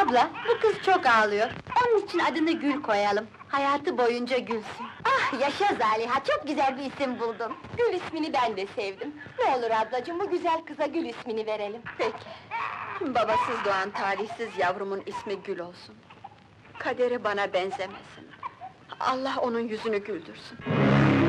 Abla, bu kız çok ağlıyor. Onun için adını Gül koyalım. Hayatı boyunca gülsün. Ah, yaşa Zaliha, çok güzel bir isim buldun! Gül ismini ben de sevdim. Ne olur ablacığım, bu güzel kıza Gül ismini verelim. Peki. Babasız doğan talihsiz yavrumun ismi Gül olsun. Kaderi bana benzemesin. Allah onun yüzünü güldürsün.